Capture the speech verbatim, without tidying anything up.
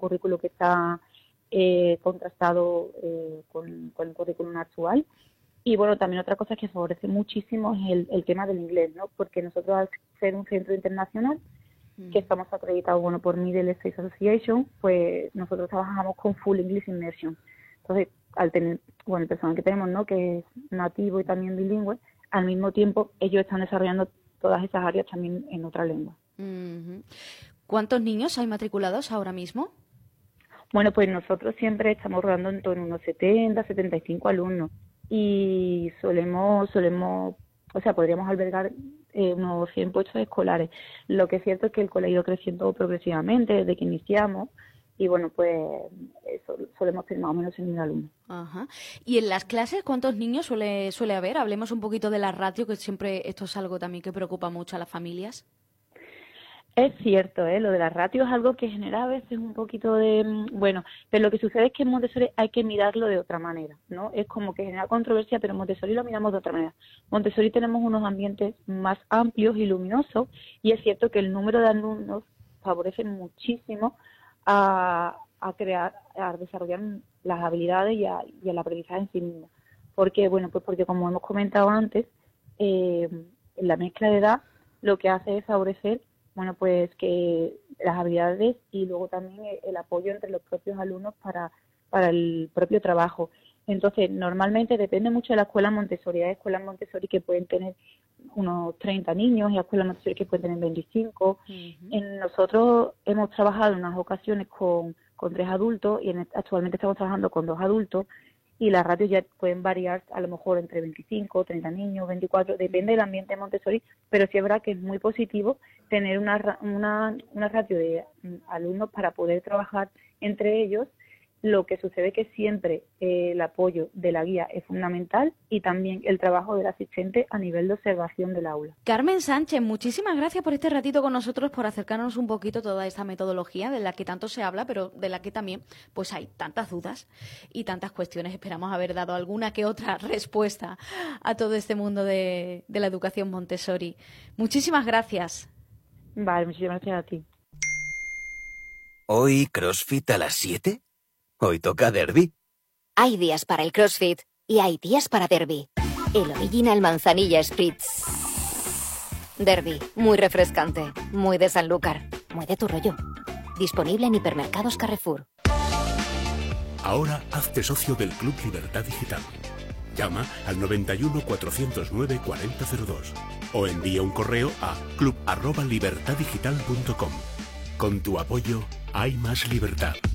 currículo que está eh, contrastado eh, con, con el currículum actual. Y bueno, también otra cosa que favorece muchísimo es el, el tema del inglés, ¿no? Porque nosotros, al ser un centro internacional, mm. que estamos acreditados, bueno, por Middle States Association, pues nosotros trabajamos con Full English Immersion. Entonces, al tener, bueno, el personal que tenemos, ¿no?, que es nativo y también bilingüe, al mismo tiempo ellos están desarrollando todas esas áreas también en otra lengua. Uh-huh. ¿Cuántos niños hay matriculados ahora mismo? Bueno, pues nosotros siempre estamos rodando en torno a unos setenta, setenta y cinco alumnos y solemos, solemos, o sea, podríamos albergar eh, unos cien puestos escolares. Lo que es cierto es que el colegio ha ido creciendo progresivamente desde que iniciamos y bueno, pues eso, solemos tener más o menos mil alumnos. Ajá. ¿Y en las clases cuántos niños suele, suele haber? Hablemos un poquito de la ratio, que siempre esto es algo también que preocupa mucho a las familias. Es cierto, ¿eh? Lo de la ratio es algo que genera a veces un poquito de... Bueno, pero lo que sucede es que en Montessori hay que mirarlo de otra manera, ¿no? Es como que genera controversia, pero en Montessori lo miramos de otra manera. Montessori tenemos unos ambientes más amplios y luminosos y es cierto que el número de alumnos favorece muchísimo a, a crear, a desarrollar las habilidades y, a, y al aprendizaje en sí mismo. Porque, bueno, pues porque como hemos comentado antes, eh, la mezcla de edad lo que hace es favorecer bueno, pues que las habilidades y luego también el apoyo entre los propios alumnos para, para el propio trabajo. Entonces, normalmente depende mucho de la escuela Montessori. Hay escuelas Montessori que pueden tener unos treinta niños y escuelas Montessori que pueden tener veinticinco. Uh-huh. En nosotros hemos trabajado en unas ocasiones con, con tres adultos y en, actualmente estamos trabajando con dos adultos. Y las ratios ya pueden variar a lo mejor entre veinticinco, treinta niños, veinticuatro, depende del ambiente de Montessori, pero sí es verdad que es muy positivo tener una, una, una ratio de alumnos para poder trabajar entre ellos. Lo que sucede es que siempre eh, el apoyo de la guía es fundamental y también el trabajo del asistente a nivel de observación del aula. Carmen Sánchez, muchísimas gracias por este ratito con nosotros, por acercarnos un poquito a toda esta metodología de la que tanto se habla, pero de la que también pues hay tantas dudas y tantas cuestiones. Esperamos haber dado alguna que otra respuesta a todo este mundo de, de la educación Montessori. Muchísimas gracias. Vale, muchísimas gracias a ti. ¿Hoy CrossFit a las siete? Hoy toca derbi. Hay días para el CrossFit y hay días para derbi. El Original Manzanilla Spritz. Derbi, muy refrescante, muy de Sanlúcar, muy de tu rollo. Disponible en hipermercados Carrefour. Ahora hazte socio del Club Libertad Digital. Llama al noventa y uno, cuatrocientos nueve, cuarenta cero dos o envía un correo a club arroba libertad digital punto com. Con tu apoyo hay más libertad.